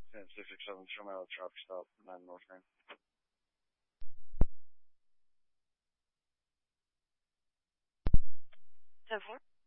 667, show me out traffic stop, 9 North Main. 10-4.